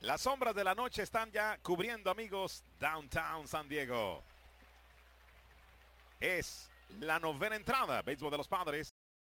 Las sombras de la noche están ya cubriendo, amigos, Downtown San Diego. Es la novena entrada, béisbol de los Padres.